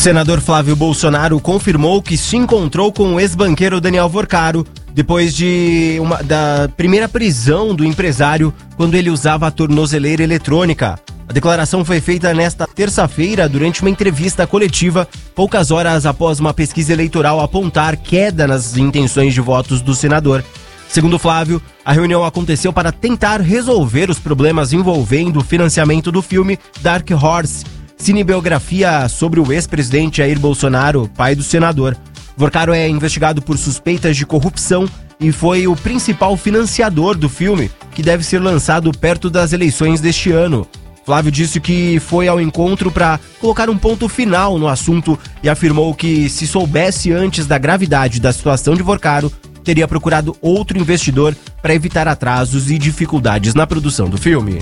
O senador Flávio Bolsonaro confirmou que se encontrou com o ex-banqueiro Daniel Vorcaro depois da primeira prisão do empresário quando ele usava a tornozeleira eletrônica. A declaração foi feita nesta terça-feira durante uma entrevista coletiva, poucas horas após uma pesquisa eleitoral apontar queda nas intenções de votos do senador. Segundo Flávio, a reunião aconteceu para tentar resolver os problemas envolvendo o financiamento do filme Dark Horse, cinebiografia sobre o ex-presidente Jair Bolsonaro, pai do senador. Vorcaro é investigado por suspeitas de corrupção e foi o principal financiador do filme, que deve ser lançado perto das eleições deste ano. Flávio disse que foi ao encontro para colocar um ponto final no assunto e afirmou que, se soubesse antes da gravidade da situação de Vorcaro, teria procurado outro investidor para evitar atrasos e dificuldades na produção do filme.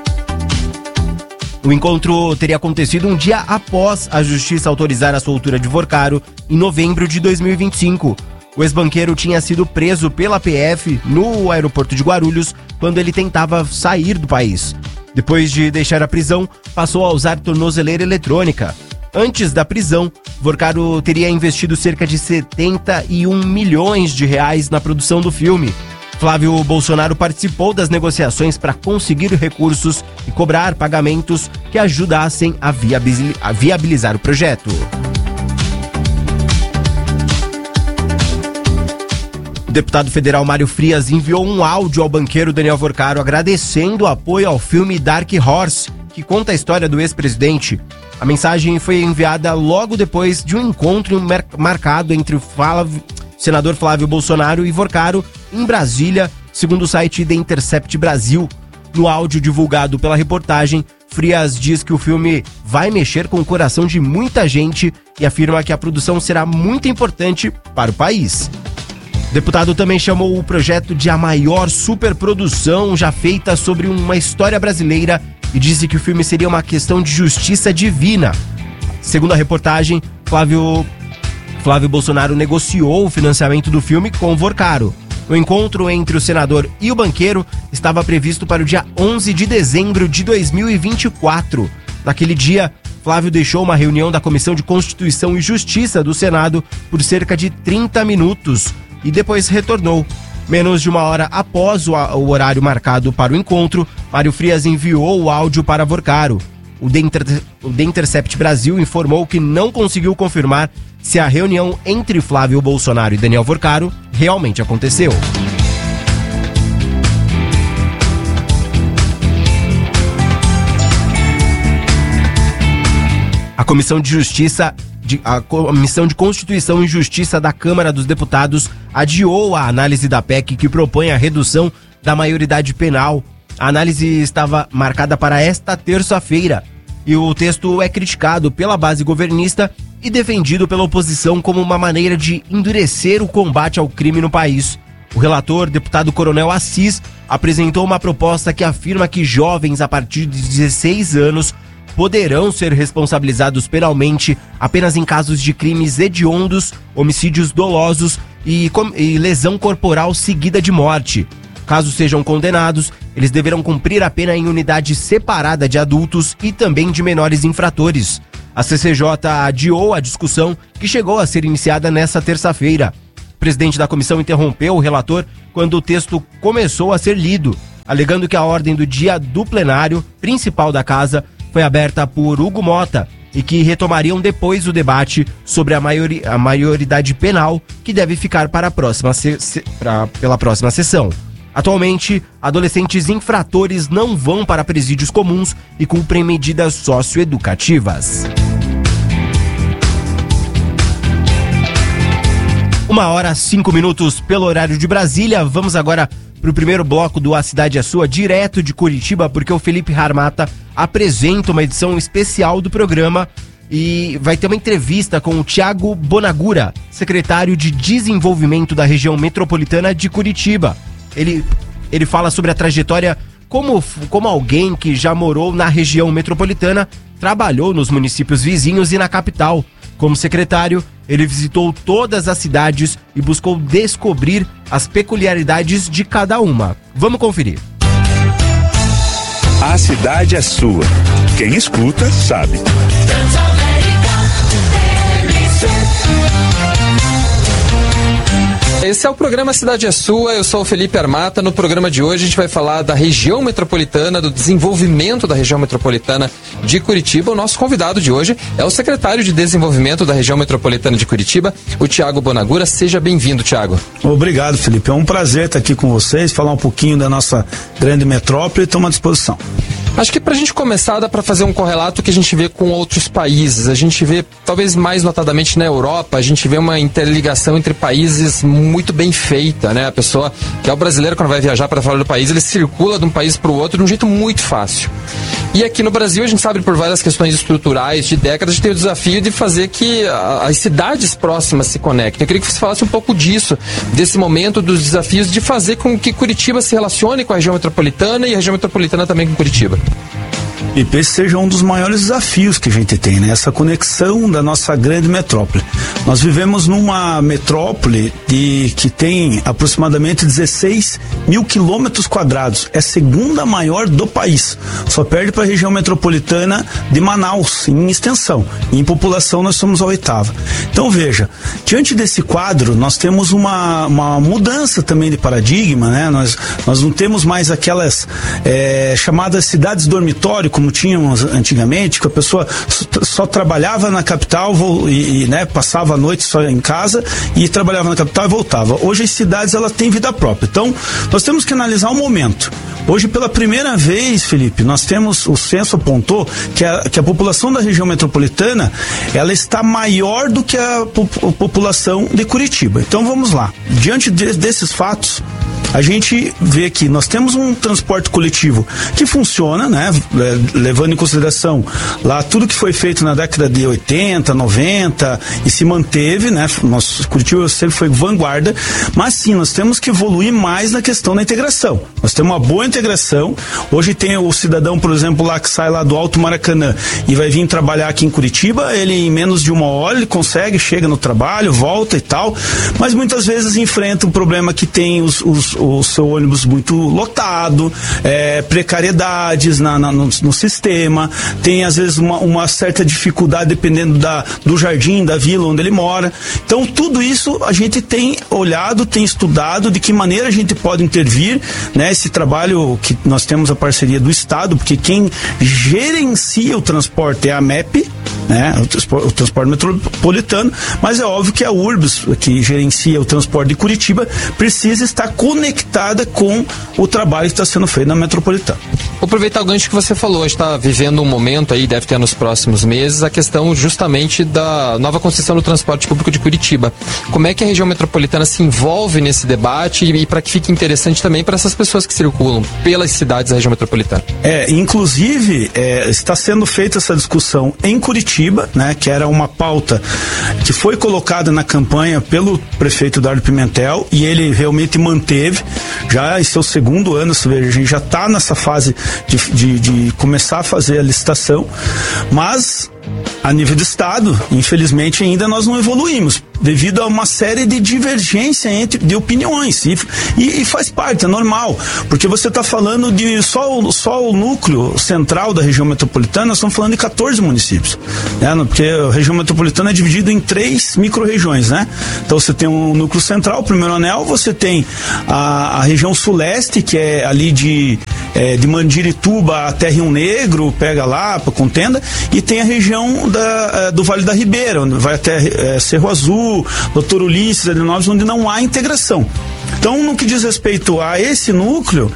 O encontro teria acontecido um dia após a justiça autorizar a soltura de Vorcaro, em novembro de 2025. O ex-banqueiro tinha sido preso pela PF no aeroporto de Guarulhos quando ele tentava sair do país. Depois de deixar a prisão, passou a usar tornozeleira eletrônica. Antes da prisão, Vorcaro teria investido cerca de 71 milhões de reais na produção do filme. Flávio Bolsonaro participou das negociações para conseguir recursos e cobrar pagamentos que ajudassem a viabilizar o projeto. O deputado federal Mário Frias enviou um áudio ao banqueiro Daniel Vorcaro agradecendo o apoio ao filme Dark Horse, que conta a história do ex-presidente. A mensagem foi enviada logo depois de um encontro marcado entre o senador Flávio Bolsonaro e Vorcaro em Brasília, segundo o site The Intercept Brasil. No áudio divulgado pela reportagem, Frias diz que o filme vai mexer com o coração de muita gente e afirma que a produção será muito importante para o país. O deputado também chamou o projeto de a maior superprodução já feita sobre uma história brasileira e disse que o filme seria uma questão de justiça divina. Segundo a reportagem, Flávio Bolsonaro negociou o financiamento do filme com o Vorcaro. O encontro entre o senador e o banqueiro estava previsto para o dia 11 de dezembro de 2024. Naquele dia, Flávio deixou uma reunião da Comissão de Constituição e Justiça do Senado por cerca de 30 minutos e depois retornou. Menos de uma hora após o horário marcado para o encontro, Mário Frias enviou o áudio para Vorcaro. O The Intercept Brasil informou que não conseguiu confirmar se a reunião entre Flávio Bolsonaro e Daniel Vorcaro realmente aconteceu. A Comissão de Constituição e Justiça da Câmara dos Deputados adiou a análise da PEC que propõe a redução da maioridade penal. A análise estava marcada para esta terça-feira e o texto é criticado pela base governista e defendido pela oposição como uma maneira de endurecer o combate ao crime no país. O relator, deputado Coronel Assis, apresentou uma proposta que afirma que jovens a partir de 16 anos poderão ser responsabilizados penalmente apenas em casos de crimes hediondos, homicídios dolosos e lesão corporal seguida de morte. Caso sejam condenados, eles deverão cumprir a pena em unidade separada de adultos e também de menores infratores. A CCJ adiou a discussão que chegou a ser iniciada nesta terça-feira. O presidente da comissão interrompeu o relator quando o texto começou a ser lido, alegando que a ordem do dia do plenário principal da casa foi aberta por Hugo Mota e que retomariam depois o debate sobre a maioridade penal, que deve ficar para pela próxima sessão. Atualmente, adolescentes infratores não vão para presídios comuns e cumprem medidas socioeducativas. 1h05 pelo horário de Brasília. Vamos agora para o primeiro bloco do A Cidade é Sua, direto de Curitiba, porque o Felipe Harmata apresenta uma edição especial do programa e vai ter uma entrevista com o Thiago Bonagura, secretário de Desenvolvimento da região metropolitana de Curitiba. Ele fala sobre a trajetória como alguém que já morou na região metropolitana, trabalhou nos municípios vizinhos e na capital. Como secretário, ele visitou todas as cidades e buscou descobrir as peculiaridades de cada uma. Vamos conferir. A cidade é sua. Quem escuta, sabe. Transamérica. Esse é o programa Cidade é Sua, eu sou o Felipe Armata. No programa de hoje a gente vai falar da região metropolitana, do desenvolvimento da região metropolitana de Curitiba. O nosso convidado de hoje é o secretário de Desenvolvimento da região metropolitana de Curitiba, o Thiago Bonagura. Seja bem-vindo, Thiago. Obrigado, Felipe. É um prazer estar aqui com vocês, falar um pouquinho da nossa grande metrópole e estou à disposição. Acho que pra gente começar, dá pra fazer um correlato que a gente vê com outros países. A gente vê, talvez mais notadamente na Europa, a gente vê uma interligação entre países muito bem feita, né? A pessoa, que é o brasileiro, quando vai viajar para fora do país, ele circula de um país pro outro de um jeito muito fácil. E aqui no Brasil, a gente sabe, por várias questões estruturais de décadas, a gente tem o desafio de fazer que as cidades próximas se conectem. Eu queria que você falasse um pouco disso, desse momento, dos desafios de fazer com que Curitiba se relacione com a região metropolitana e a região metropolitana também com Curitiba. E esse seja um dos maiores desafios que a gente tem, né? Essa conexão da nossa grande metrópole. Nós vivemos numa metrópole que tem aproximadamente 16 mil quilômetros quadrados. É a segunda maior do país. Só perde para a região metropolitana de Manaus, em extensão. E em população nós somos a 8ª. Então veja, diante desse quadro nós temos uma mudança também de paradigma, né? Nós não temos mais aquelas chamadas cidades dormitório, como tínhamos antigamente, que a pessoa só trabalhava na capital e passava a noite só em casa e trabalhava na capital e voltava. Hoje as cidades elas têm vida própria. Então, nós temos que analisar o momento. Hoje, pela primeira vez, Felipe, nós temos, o censo apontou que a população da região metropolitana, ela está maior do que a população de Curitiba. Então, vamos lá. Diante desses fatos, a gente vê que nós temos um transporte coletivo que funciona, né? Levando em consideração lá tudo que foi feito na década de 80, 90 e se manteve, né? Curitiba sempre foi vanguarda, mas sim, nós temos que evoluir mais na questão da integração. Nós temos uma boa integração. Hoje tem o cidadão, por exemplo, lá que sai lá do Alto Maracanã e vai vir trabalhar aqui em Curitiba, ele em menos de 1 hora ele consegue, chega no trabalho, volta e tal, mas muitas vezes enfrenta um problema que tem o seu ônibus muito lotado, precariedades no sistema, tem às vezes uma certa dificuldade dependendo do jardim, da vila onde ele mora. Então tudo isso a gente tem olhado, tem estudado de que maneira a gente pode intervir, né? Esse trabalho que nós temos a parceria do Estado, porque quem gerencia o transporte é a MEP, né? O transporte metropolitano, mas é óbvio que a Urbis, que gerencia o transporte de Curitiba, precisa estar conectada com o trabalho que está sendo feito na metropolitana. Vou aproveitar o gancho que você falou, a gente está vivendo um momento aí, deve ter nos próximos meses, a questão justamente da nova concessão do transporte público de Curitiba. Como é que a região metropolitana se envolve nesse debate e para que fique interessante também para essas pessoas que circulam pelas cidades da região metropolitana? Inclusive, está sendo feita essa discussão em Curitiba, né, que era uma pauta que foi colocada na campanha pelo prefeito Dardo Pimentel e ele realmente manteve, já esse é o 2º ano, a gente já está nessa fase de começar a fazer a licitação, mas a nível do Estado, infelizmente ainda nós não evoluímos, devido a uma série de divergência de opiniões, e faz parte, é normal, porque você está falando de só o núcleo central da região metropolitana, nós estamos falando de 14 municípios, né? Porque a região metropolitana é dividida em 3 micro-regiões, né? Então você tem um núcleo central, o primeiro anel, você tem a região suleste, que é ali de Mandirituba até Rio Negro, pega lá para Contenda, e tem a região do Vale da Ribeira, onde vai até Cerro Azul, Doutor Ulisses, Adenópolis, onde não há integração. Então, no que diz respeito a esse núcleo,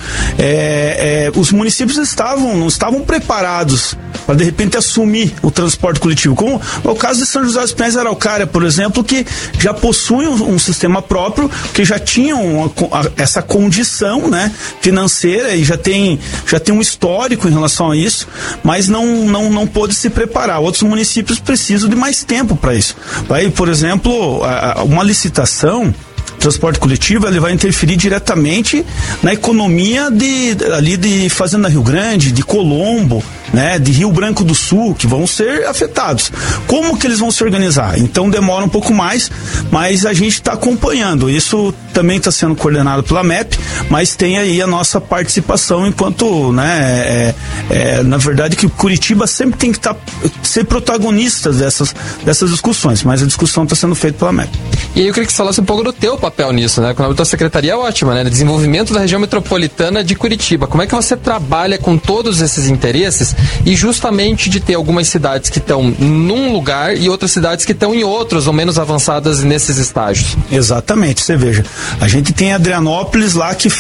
os municípios não estavam preparados para, de repente, assumir o transporte coletivo. Como o caso de São José dos Pinhais e Araucária, por exemplo, que já possui um sistema próprio, que já tinham essa condição, né, financeira e já tem um histórico em relação a isso, mas não pôde se preparar. Outros municípios precisam de mais tempo para isso. Por exemplo, uma licitação, transporte coletivo, ele vai interferir diretamente na economia de Fazenda Rio Grande, de Colombo, né, de Rio Branco do Sul, que vão ser afetados. Como que eles vão se organizar? Então demora um pouco mais, mas a gente está acompanhando. Isso também está sendo coordenado pela MEP, mas tem aí a nossa participação enquanto, né, na verdade que Curitiba sempre tem que ser protagonista dessas discussões, mas a discussão está sendo feita pela MEP. E aí eu queria que você falasse um pouco do teu papel nisso, né? A tua secretaria é ótima, né? Desenvolvimento da região metropolitana de Curitiba. Como é que você trabalha com todos esses interesses e justamente de ter algumas cidades que estão num lugar e outras cidades que estão em outros ou menos avançadas nesses estágios? Exatamente, você veja, a gente tem Adrianópolis lá que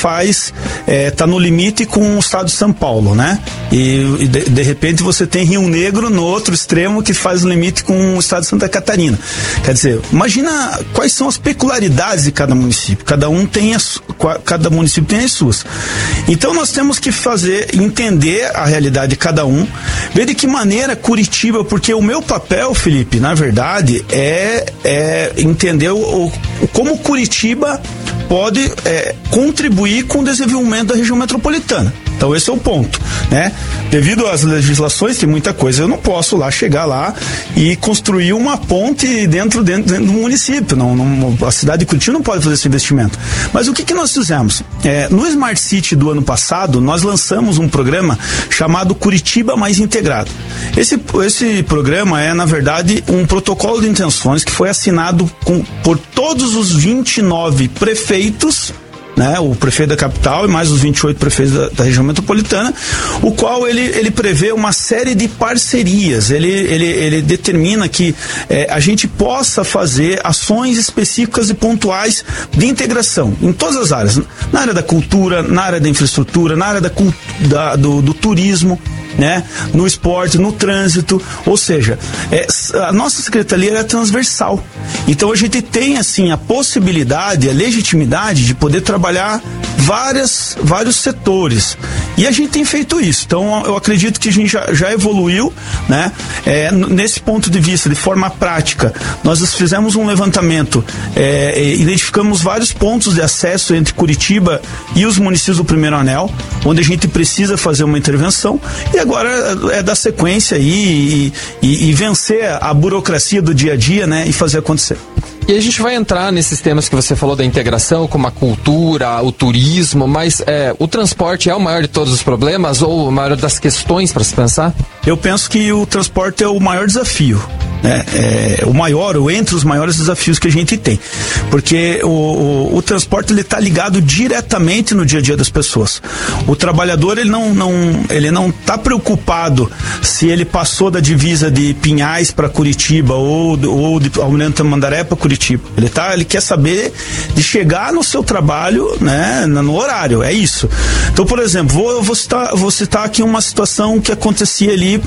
tá no limite com o estado de São Paulo, né? E de repente você tem Rio Negro no outro extremo que faz o limite com o estado de Santa Catarina. Quer dizer, imagina quais são as peculiaridades de cada município. Cada município tem as suas. Então nós temos que entender a realidade de cada um, ver de que maneira Curitiba, porque o meu papel, Felipe, na verdade, é entender como Curitiba pode contribuir com o desenvolvimento da região metropolitana. Então esse é o ponto, né? Devido às legislações, tem muita coisa, eu não posso chegar lá e construir uma ponte dentro do município. A cidade de Curitiba não pode fazer esse investimento. Mas o que nós fizemos? No Smart City do ano passado, nós lançamos um programa chamado Curitiba Mais Integrado. Esse programa é, na verdade, um protocolo de intenções que foi assinado por todos os 29 prefeitos, né, o prefeito da capital e mais os 28 prefeitos da região metropolitana, o qual ele prevê uma série de parcerias. Ele determina que a gente possa fazer ações específicas e pontuais de integração em todas as áreas, na área da cultura, na área da infraestrutura, na área do turismo, né, no esporte, no trânsito, ou seja, a nossa secretaria é transversal. Então a gente tem assim a possibilidade, a legitimidade de poder trabalhar vários setores. E a gente tem feito isso. Então eu acredito que a gente já evoluiu, né? Nesse ponto de vista, de forma prática, nós fizemos um levantamento, identificamos vários pontos de acesso entre Curitiba e os municípios do Primeiro Anel, onde a gente precisa fazer uma intervenção, e agora é dar sequência aí e vencer a burocracia do dia a dia, né? E fazer acontecer. E a gente vai entrar nesses temas que você falou da integração, como a cultura, o turismo, mas o transporte é o maior de todos os problemas ou o maior das questões para se pensar? Eu penso que o transporte é o maior desafio, né? O maior, ou entre os maiores desafios que a gente tem, porque o transporte ele está ligado diretamente no dia a dia das pessoas. O trabalhador ele não está preocupado se ele passou da divisa de Pinhais para Curitiba ou de Almirante Tamandaré para Curitiba. Ele quer saber de chegar no seu trabalho, né, no horário, é isso. Então, por exemplo, vou citar aqui uma situação que acontecia ali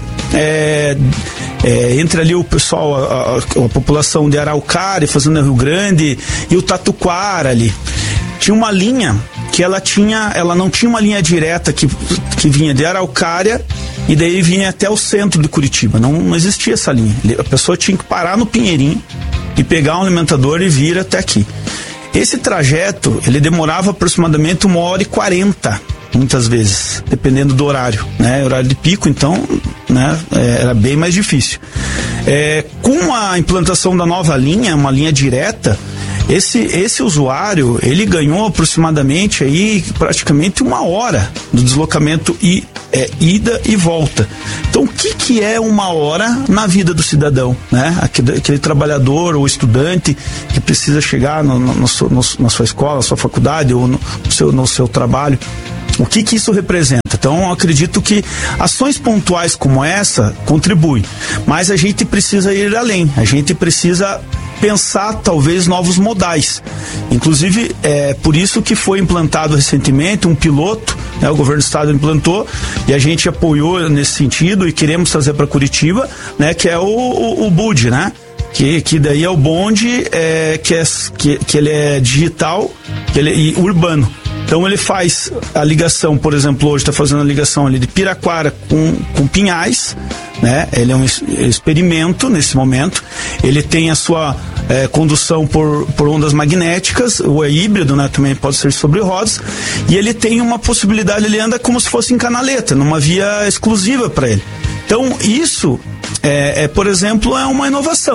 entre ali o pessoal, a população de Araucária, Fazenda Rio Grande e o Tatuquara ali. Tinha uma linha que ela não tinha uma linha direta que vinha de Araucária e daí vinha até o centro de Curitiba. Não existia essa linha. A pessoa tinha que parar no Pinheirinho e pegar um alimentador e vir até aqui. Esse trajeto, ele demorava aproximadamente 1h40, muitas vezes, dependendo do horário, né? Horário de pico, então, né, era bem mais difícil. Com a implantação da nova linha, uma linha direta, esse usuário, ele ganhou aproximadamente aí praticamente 1 hora do deslocamento ida e volta. Então, o que é 1 hora na vida do cidadão, né? Aquele trabalhador ou estudante que precisa chegar na sua escola, na sua faculdade ou no seu trabalho. O que isso representa? Então, eu acredito que ações pontuais como essa contribuem, mas a gente precisa ir além, a gente precisa pensar talvez novos modais. Inclusive, por isso que foi implantado recentemente um piloto, né, o governo do estado implantou e a gente apoiou nesse sentido e queremos trazer para Curitiba, né, que é o BUD, né? Que daí é o bonde que ele é digital e urbano. Então ele faz a ligação, por exemplo, hoje está fazendo a ligação ali de Piraquara com Pinhais, né? Ele é um experimento nesse momento. Ele tem a sua condução por ondas magnéticas, ou é híbrido, né? Também pode ser sobre rodas. E ele tem uma possibilidade, ele anda como se fosse em canaleta, numa via exclusiva para ele. Então isso, por exemplo, é uma inovação.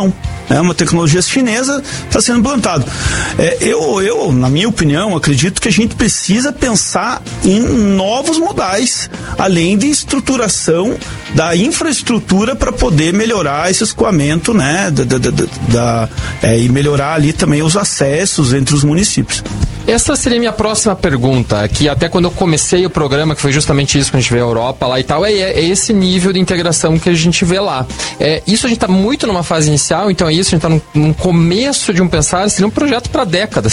né? Uma tecnologia chinesa está sendo implantado. Eu, na minha opinião, acredito que a gente precisa pensar em novos modais, além de estruturação da infraestrutura para poder melhorar esse escoamento, né? E melhorar ali também os acessos entre os municípios. Essa seria a minha próxima pergunta, que até quando eu comecei o programa, que foi justamente isso que a gente vê a Europa lá e tal, é esse nível de integração que a gente vê lá. Isso a gente está muito numa fase inicial, então a gente está num começo de um pensar, seria um projeto para décadas.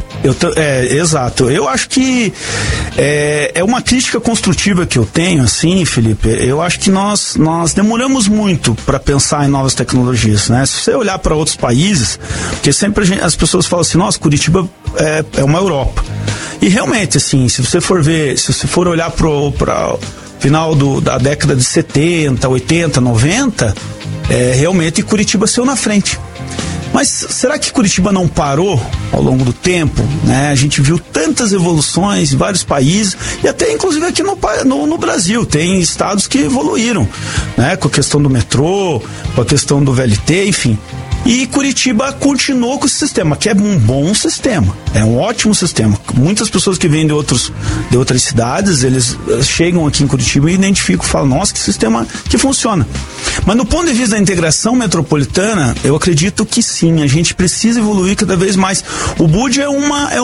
Exato. Eu acho que é uma crítica construtiva que eu tenho, assim, Felipe. Eu acho que nós demoramos muito para pensar em novas tecnologias, né? Se você olhar para outros países, porque sempre as pessoas falam assim, nossa, Curitiba é uma Europa. E realmente, assim, se você for olhar para final da década de 70, 80, 90, realmente Curitiba saiu na frente. Mas será que Curitiba não parou ao longo do tempo, né? A gente viu tantas evoluções em vários países e até inclusive aqui no Brasil tem estados que evoluíram, né? Com a questão do metrô, com a questão do VLT, enfim. E Curitiba continuou com esse sistema, que é um bom sistema, é um ótimo sistema. Muitas pessoas que vêm de outras cidades, eles chegam aqui em Curitiba e identificam, falam, nossa, que sistema que funciona. Mas no ponto de vista da integração metropolitana, eu acredito que sim, a gente precisa evoluir cada vez mais. O BUD é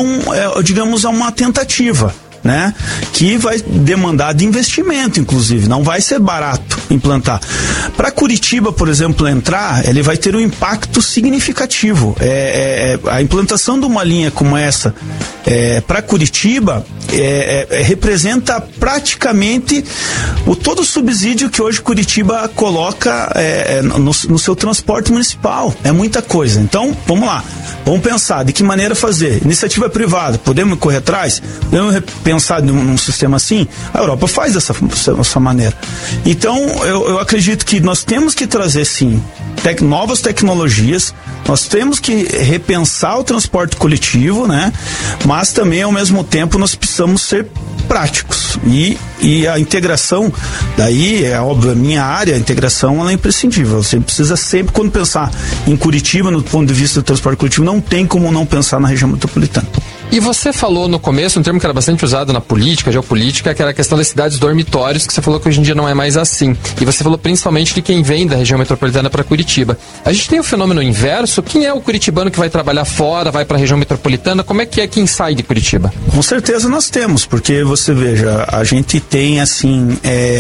uma tentativa, né? Que vai demandar de investimento, inclusive, não vai ser barato implantar. Para Curitiba, por exemplo, entrar, ele vai ter um impacto significativo. A implantação de uma linha como essa para Curitiba representa praticamente todo o subsídio que hoje Curitiba coloca no seu transporte municipal. É muita coisa. Então, vamos lá. Vamos pensar de que maneira fazer. Iniciativa privada, podemos correr atrás? Podemos pensar num sistema assim? A Europa faz dessa maneira. Então, eu acredito que nós temos que trazer, sim, novas tecnologias, nós temos que repensar o transporte coletivo, né? Mas também, ao mesmo tempo, nós precisamos ser práticos. E a integração, daí, é óbvio, a minha área, a integração, ela é imprescindível. Você precisa sempre, quando pensar em Curitiba, no ponto de vista do transporte coletivo, não tem como não pensar na região metropolitana. E você falou no começo, um termo que era bastante usado na política, geopolítica, que era a questão das cidades dormitórios, que você falou que hoje em dia não é mais assim. E você falou principalmente de quem vem da região metropolitana para Curitiba. A gente tem o fenômeno inverso. Quem é o curitibano que vai trabalhar fora, vai para a região metropolitana? Como é quem sai de Curitiba? Com certeza nós temos, porque você veja, a gente tem assim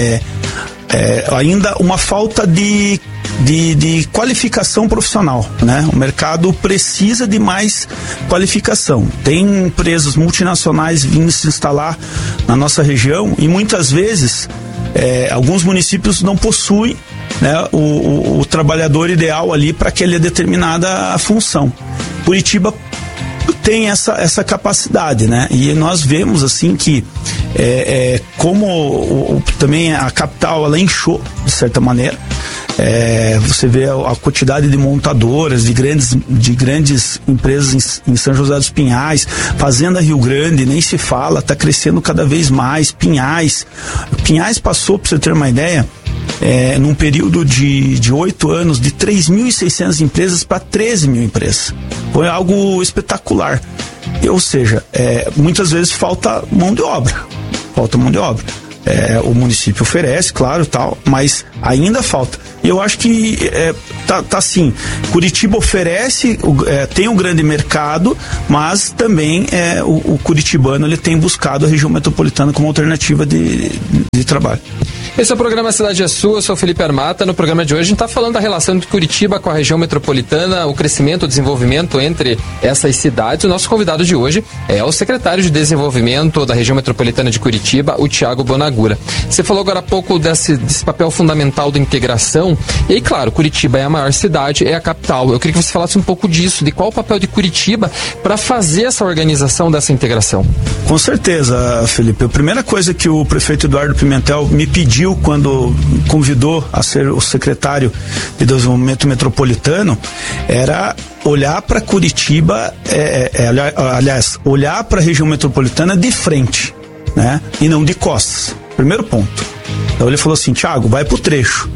ainda uma falta de qualificação profissional, né? O mercado precisa de mais qualificação. Tem empresas multinacionais vindo se instalar na nossa região e muitas vezes alguns municípios não possuem, né, o trabalhador ideal ali para aquela determinada função. Curitiba tem essa capacidade, né? E nós vemos assim que como também a capital ela inchou de certa maneira. Você vê a quantidade de montadoras, de grandes empresas em São José dos Pinhais, Fazenda Rio Grande, nem se fala, está crescendo cada vez mais. Pinhais passou, para você ter uma ideia, num período de 8 anos, de 3.600 empresas para 13 mil empresas. Foi algo espetacular. Ou seja, muitas vezes falta mão de obra. O município oferece, claro, tal, mas ainda falta. E eu acho que tá assim, Curitiba oferece, tem um grande mercado, mas também o curitibano ele tem buscado a região metropolitana como alternativa de trabalho. Esse é o programa Cidade é Sua, eu sou o Felipe Armata. No programa de hoje a gente está falando da relação de Curitiba com a região metropolitana, o crescimento, o desenvolvimento entre essas cidades. O nosso convidado de hoje é o secretário de Desenvolvimento da região metropolitana de Curitiba, o Thiago Bonagura. Você falou agora há pouco desse papel fundamental da integração. E aí, claro, Curitiba é a maior cidade, é a capital. Eu queria que você falasse um pouco disso, de qual o papel de Curitiba para fazer essa organização dessa integração. Com certeza, Felipe. A primeira coisa que o prefeito Eduardo Pimentel me pediu quando convidou a ser o secretário de Desenvolvimento Metropolitano era olhar para Curitiba, aliás, olhar para a região metropolitana de frente, né? E não de costas. Primeiro ponto. Então ele falou assim, Thiago, vai pro trecho.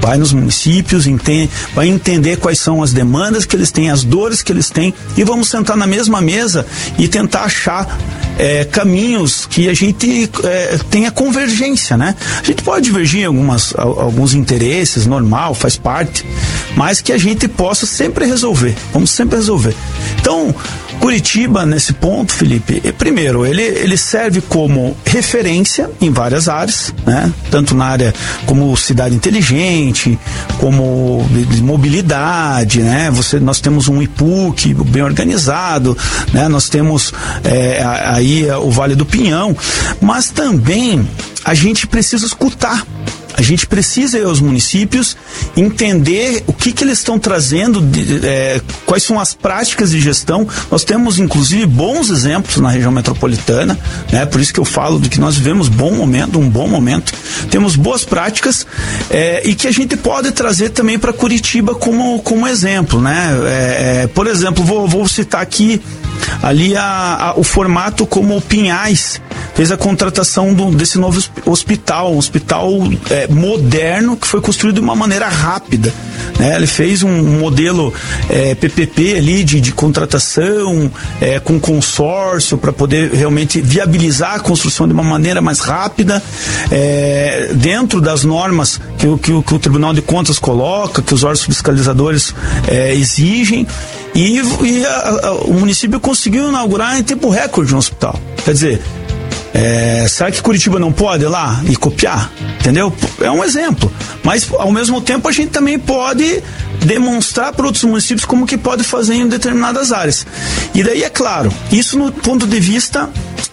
vai nos municípios, vai entender quais são as demandas que eles têm, as dores que eles têm, e vamos sentar na mesma mesa e tentar achar caminhos que a gente tenha convergência, né? A gente pode divergir em alguns interesses, normal, faz parte, mas que a gente possa sempre resolver, vamos sempre resolver. Então, Curitiba, nesse ponto, Felipe, primeiro, ele serve como referência em várias áreas, né? Tanto na área como cidade inteligente, como de mobilidade, né? Nós temos um IPUC bem organizado, né? Nós temos aí o Vale do Pinhão, mas também a gente precisa escutar. A gente precisa ir aos municípios entender o que eles estão trazendo, quais são as práticas de gestão. Nós temos, inclusive, bons exemplos na região metropolitana, né? Por isso que eu falo de que nós vivemos um bom momento. Temos boas práticas e que a gente pode trazer também para Curitiba como exemplo, né? Por exemplo, vou citar aqui ali o formato como o Pinhais fez a contratação desse novo hospital, um hospital moderno que foi construído de uma maneira rápida, né? Ele fez um modelo PPP ali de contratação com consórcio para poder realmente viabilizar a construção de uma maneira mais rápida, dentro das normas que o Tribunal de Contas coloca, que os órgãos fiscalizadores exigem, e o município conseguiu inaugurar em tempo recorde um hospital. Quer dizer, será que Curitiba não pode ir lá e copiar? Entendeu? É um exemplo. Mas, ao mesmo tempo, a gente também pode demonstrar para outros municípios como que pode fazer em determinadas áreas. E daí, é claro, isso no ponto de vista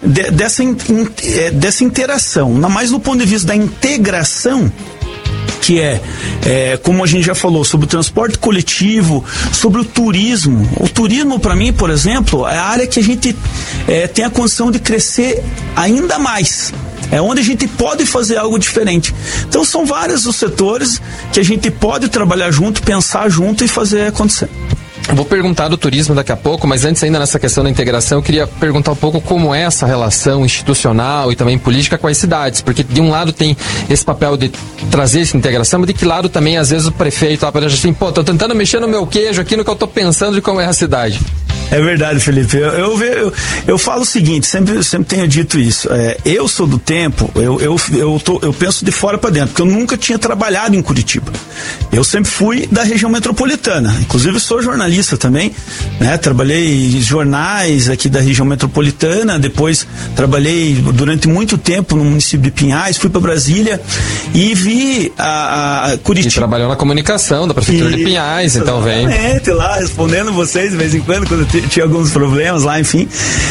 dessa interação, mais no ponto de vista da integração, que como a gente já falou, sobre o transporte coletivo, sobre o turismo. O turismo, para mim, por exemplo, é a área que a gente tem a condição de crescer ainda mais. É onde a gente pode fazer algo diferente. Então, são vários os setores que a gente pode trabalhar junto, pensar junto e fazer acontecer. Vou perguntar do turismo daqui a pouco, mas antes, ainda nessa questão da integração, eu queria perguntar um pouco como é essa relação institucional e também política com as cidades, porque de um lado tem esse papel de trazer essa integração, mas de que lado também, às vezes, o prefeito aparece assim, tô tentando mexer no meu queijo aqui no que eu tô pensando de como é a cidade. É verdade, Felipe. Eu falo o seguinte, sempre tenho dito isso. Eu sou do tempo, eu penso de fora para dentro, porque eu nunca tinha trabalhado em Curitiba. Eu sempre fui da região metropolitana. Inclusive sou jornalista também, né? Trabalhei em jornais aqui da região metropolitana, depois trabalhei durante muito tempo no município de Pinhais, fui para Brasília e vi a Curitiba. E trabalhou na comunicação da prefeitura de Pinhais, então vem. Exatamente, lá respondendo vocês de vez em quando tinha alguns problemas lá, enfim.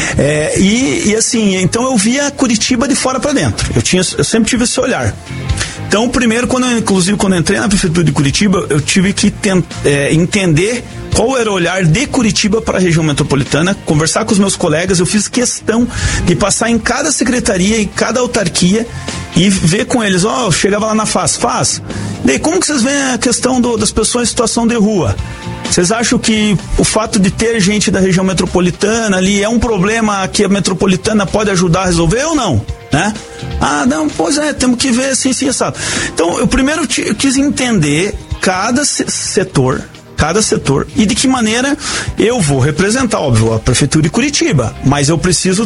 E assim, então eu via Curitiba de fora para dentro. Eu sempre tive esse olhar. Então, primeiro, quando eu entrei na prefeitura de Curitiba, eu tive que entender qual era o olhar de Curitiba para a região metropolitana, conversar com os meus colegas. Eu fiz questão de passar em cada secretaria, em cada autarquia e ver com eles, chegava lá na FAS. Daí, como que vocês veem a questão das pessoas em situação de rua? Vocês acham que o fato de ter gente da região metropolitana ali é um problema que a metropolitana pode ajudar a resolver ou não? Né? Não, pois temos que ver assim, assado. Então, eu primeiro quis entender cada setor e de que maneira eu vou representar, óbvio, a prefeitura de Curitiba, mas eu preciso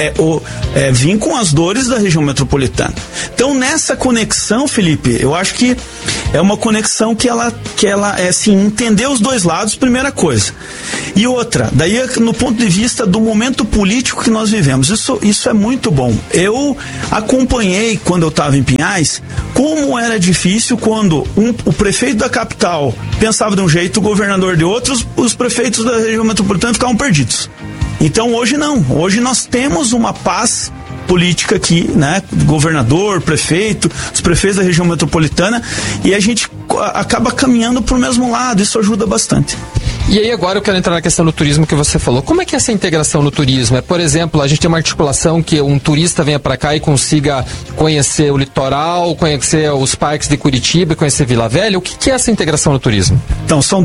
vir com as dores da região metropolitana. Então, nessa conexão, Felipe, eu acho que é uma conexão que ela é assim, entender os dois lados, primeira coisa. E outra, daí no ponto de vista do momento político que nós vivemos, isso é muito bom. Eu acompanhei, quando eu estava em Pinhais, como era difícil quando o prefeito da capital pensava de um jeito, o governador de outros, os prefeitos da região metropolitana ficavam perdidos. Então hoje não, hoje nós temos uma paz política aqui, né? Governador, prefeito, os prefeitos da região metropolitana, e a gente acaba caminhando para o mesmo lado, isso ajuda bastante. E aí agora eu quero entrar na questão do turismo que você falou. Como é que é essa integração no turismo? Por exemplo, a gente tem uma articulação que um turista venha para cá e consiga conhecer o litoral, conhecer os parques de Curitiba, conhecer Vila Velha. O que é essa integração no turismo? Então, são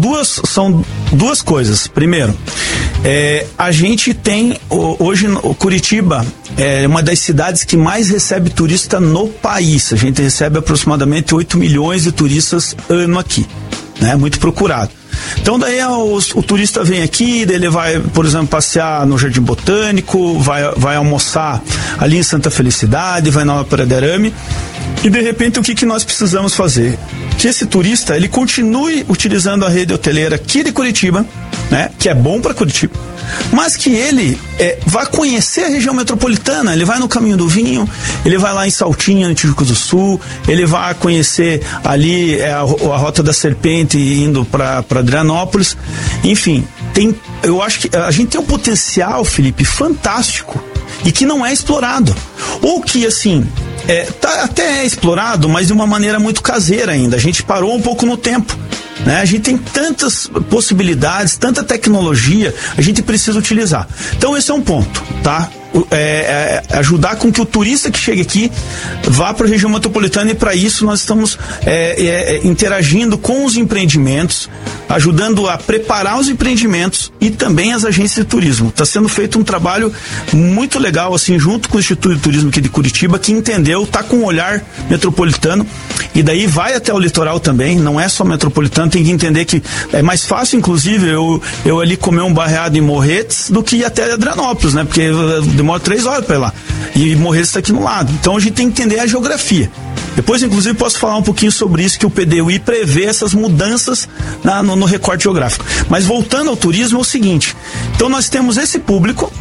duas coisas. Primeiro, a gente tem hoje Curitiba, é uma das cidades que mais recebe turista no país. A gente recebe aproximadamente 8 milhões de turistas ano aqui, né? Muito procurado. Então daí o turista vem aqui, daí ele vai, por exemplo, passear no Jardim Botânico, vai almoçar ali em Santa Felicidade, vai na Ópera de Arame, e de repente o que nós precisamos fazer? Que esse turista, ele continue utilizando a rede hoteleira aqui de Curitiba, né? Que é bom para Curitiba, mas que ele vá conhecer a região metropolitana. Ele vai no Caminho do Vinho, ele vai lá em Saltinha, no Tijuca do Sul, ele vai conhecer ali a Rota da Serpente indo para Adrianópolis. Enfim, eu acho que a gente tem um potencial, Felipe, fantástico e que não é explorado, ou que assim até é explorado, mas de uma maneira muito caseira ainda. A gente parou um pouco no tempo, né? A gente tem tantas possibilidades, tanta tecnologia, a gente precisa utilizar. Então esse é um ponto, tá? Ajudar com que o turista que chega aqui vá para a região metropolitana, e para isso nós estamos interagindo com os empreendimentos, ajudando a preparar os empreendimentos e também as agências de turismo. Está sendo feito um trabalho muito legal, assim, junto com o Instituto de Turismo aqui de Curitiba, que entendeu, está com um olhar metropolitano, e daí vai até o litoral também, não é só metropolitano. Tem que entender que é mais fácil, inclusive, eu ali comer um barreado em Morretes do que ir até Adrianópolis, né? Porque demora 3 horas para ir lá, e Morretes está aqui no lado. Então a gente tem que entender a geografia. Depois, inclusive, posso falar um pouquinho sobre isso, que o PDUI prevê essas mudanças no recorte geográfico. Mas voltando ao turismo, é o seguinte: então nós temos esse público,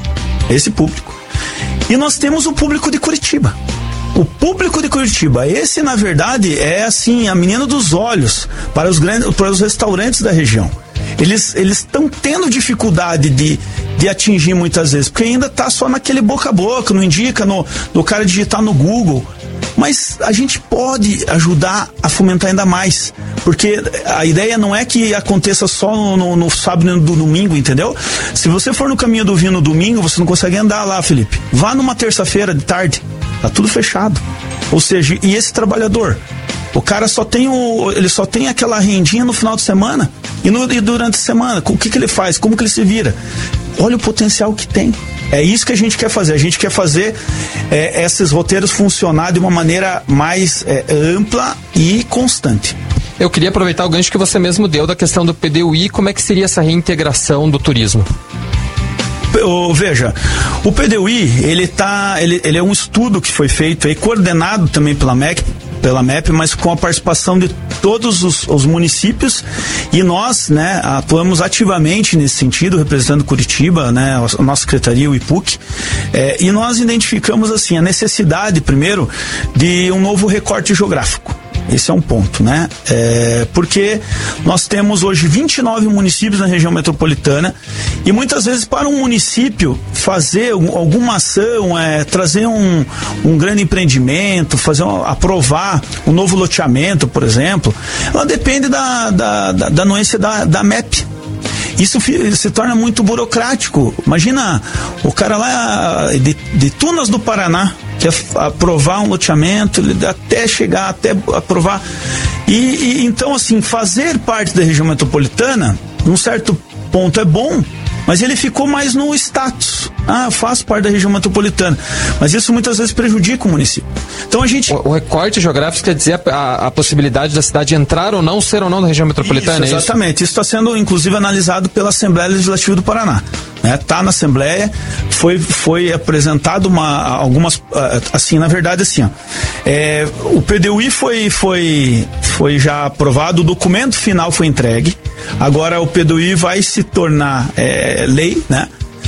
e nós temos o público de Curitiba. O público de Curitiba, esse na verdade é assim, a menina dos olhos para os restaurantes da região. Eles estão tendo dificuldade de atingir muitas vezes, porque ainda está só naquele boca a boca, não indica no cara digitar no Google. Mas a gente pode ajudar a fomentar ainda mais, porque a ideia não é que aconteça só no sábado e no domingo, entendeu? Se você for no Caminho do Vinho no domingo, você não consegue andar lá, Felipe. Vá numa terça-feira de tarde, tá tudo fechado. Ou seja, e esse trabalhador, o cara só tem aquela rendinha no final de semana e durante a semana, o que ele faz? Como que ele se vira? Olha o potencial que tem. É isso que a gente quer fazer. A gente quer fazer esses roteiros funcionar de uma maneira mais ampla e constante. Eu queria aproveitar o gancho que você mesmo deu da questão do PDUI. Como é que seria essa reintegração do turismo? Veja, o PDUI, ele é um estudo que foi feito aí, coordenado também pela MEP, mas com a participação de todos os municípios, e nós, né, atuamos ativamente nesse sentido, representando Curitiba, né, a nossa secretaria, o IPUC, e nós identificamos assim a necessidade, primeiro, de um novo recorte geográfico. Esse é um ponto, né? Porque nós temos hoje 29 municípios na região metropolitana, e muitas vezes para um município fazer alguma ação, trazer um grande empreendimento, aprovar um novo loteamento, por exemplo, ela depende da anuência da MEP. Isso se torna muito burocrático. Imagina o cara lá de Tunas do Paraná, quer aprovar um loteamento, até chegar, até aprovar. E então, assim, fazer parte da região metropolitana, num certo ponto é bom, mas ele ficou mais no status. Faz parte da região metropolitana. Mas isso muitas vezes prejudica o município. Então a gente... O recorte geográfico quer dizer a possibilidade da cidade entrar ou não, ser ou não na região metropolitana, isso, exatamente. Isso está sendo, inclusive, analisado pela Assembleia Legislativa do Paraná. Tá na Assembleia, foi apresentado algumas, assim, na verdade, assim, o PDUI foi já aprovado, o documento final foi entregue, agora o PDUI vai se tornar lei, né?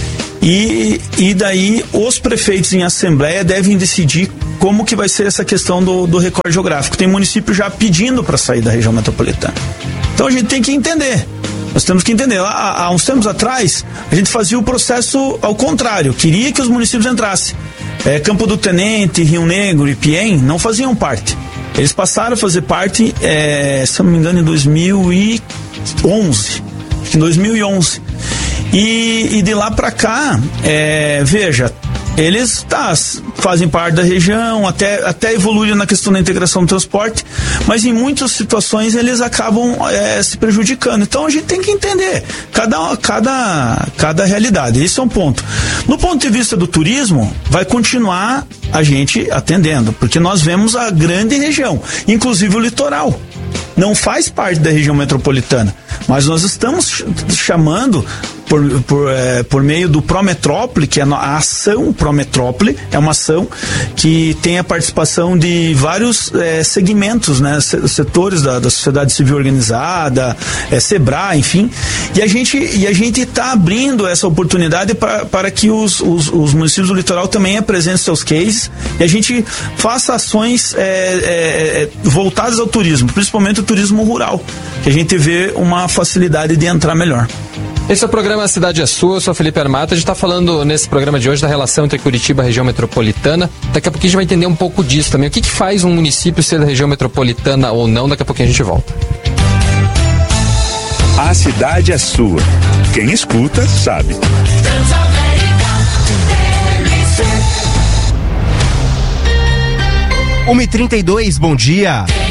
E daí os prefeitos em assembleia devem decidir como que vai ser essa questão do recorte geográfico. Tem município já pedindo para sair da região metropolitana. Então a gente tem que entender. Nós temos que entender. Há uns tempos atrás, a gente fazia o processo ao contrário. Queria que os municípios entrassem. Campo do Tenente, Rio Negro e Piém não faziam parte. Eles passaram a fazer parte, se eu não me engano, em 2011. Em 2011. E de lá para cá, veja, eles fazem parte da região, até evoluíram na questão da integração do transporte, mas em muitas situações eles acabam se prejudicando. Então a gente tem que entender cada realidade. Esse é um ponto. No ponto de vista do turismo, vai continuar a gente atendendo, porque nós vemos a grande região, inclusive o litoral. Não faz parte da região metropolitana, mas nós estamos chamando por meio do Prometrópole, que é a ação Prometrópole, é uma ação que tem a participação de vários segmentos, né, setores da sociedade civil organizada, Sebrae, enfim, e a gente está abrindo essa oportunidade para que os municípios do litoral também apresentem seus cases e a gente faça ações voltadas ao turismo, principalmente o turismo rural, que a gente vê uma facilidade de entrar melhor. Esse é o programa Cidade é Sua, eu sou Felipe Armata. A gente está falando nesse programa de hoje da relação entre Curitiba e a região metropolitana. Daqui a pouquinho a gente vai entender um pouco disso também. O que faz um município ser da região metropolitana ou não? Daqui a pouquinho a gente volta. A cidade é sua. Quem escuta, sabe. 1h32, bom dia.